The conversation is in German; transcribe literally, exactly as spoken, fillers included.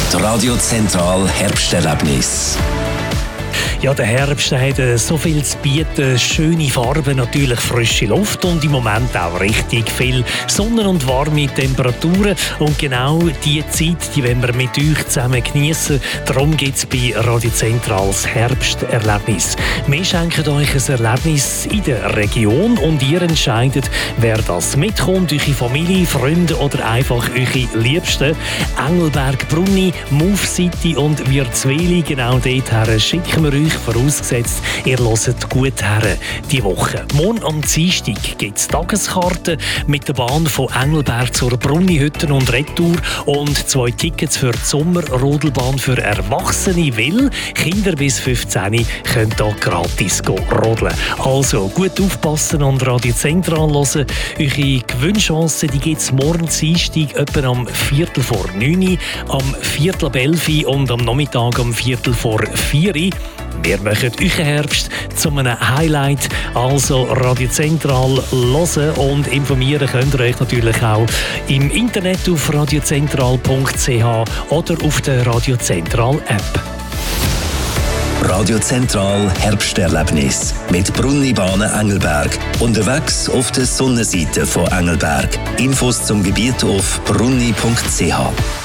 Das Radio Zentral Herbsterlebnis. Ja, der Herbst hat äh, so viel zu bieten. Schöne Farben, natürlich frische Luft und im Moment auch richtig viel Sonne und warme Temperaturen. Und genau diese Zeit, die wollen wir mit euch zusammen geniessen. Darum gibt es bei Radio Zentral das Herbsterlebnis. Wir schenken euch ein Erlebnis in der Region und ihr entscheidet, wer das mitkommt. Eure Familie, Freunde oder einfach eure Liebsten. Engelberg, Brunni, Move City und Wirtsweli, genau dorthin schicken wir euch, vorausgesetzt, ihr hört gut her die Woche. Morgen am Dienstag gibt es Tageskarten mit der Bahn von Engelberg zur Brunnihütten und Retour und zwei Tickets für die Sommerrodelbahn für Erwachsene, weil Kinder bis fünfzehn können hier gratis rodeln. Also gut aufpassen und Radio Zentral hören. Eure Gewinnchancen gibt es morgen Dienstag etwa am Viertel vor neun, am Viertel ab elf und am Nachmittag am Viertel vor vier. Wir machen euren Herbst zu einem Highlight. Also Radio Zentral hören und informieren könnt ihr euch natürlich auch im Internet auf radiozentral punkt c h oder auf der Radio Zentral App. Radio Zentral Herbsterlebnis mit Brunnibahnen Engelberg. Unterwegs auf der Sonnenseite von Engelberg. Infos zum Gebiet auf brunni punkt c h.